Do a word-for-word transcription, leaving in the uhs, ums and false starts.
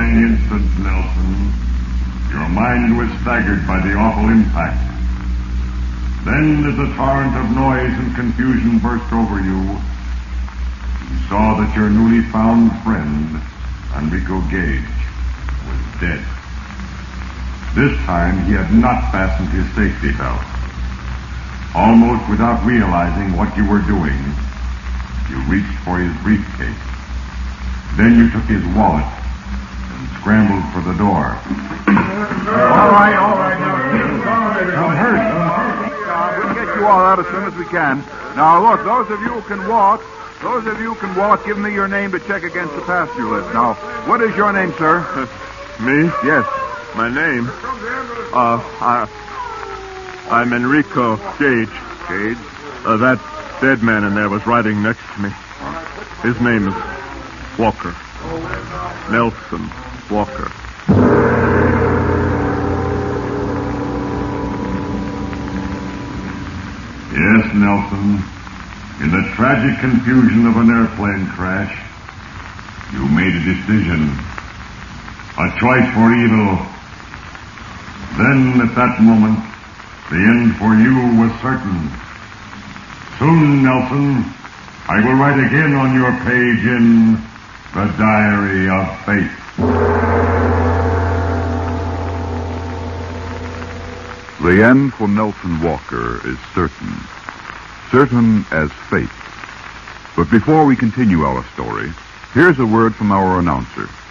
terrifying instant, Nelson. Your mind was staggered by the awful impact. Then, as a torrent of noise and confusion burst over you, you saw that your newly found friend, Enrico Gage, was dead. This time, he had not fastened his safety belt. Almost without realizing what you were doing, you reached for his briefcase. Then you took his wallet and scrambled for the door. All right, all right. I'm hurt. Uh, we'll get you all out as soon as we can. Now, look, those of you who can walk, those of you who can walk, give me your name to check against the passenger list. Now, what is your name, sir? Me? Yes. My name? Uh, I, I'm Enrico Gage. Gage? Uh, that dead man in there was riding next to me. His name is Walker. Nelson Walker. Yes, Nelson. In the tragic confusion of an airplane crash, you made a decision. A choice for evil. Then, at that moment, the end for you was certain. Soon, Nelson, I will write again on your page in the Diary of Fate. The end for Nelson Walker is certain. Certain as fate. But before we continue our story, here's a word from our announcer.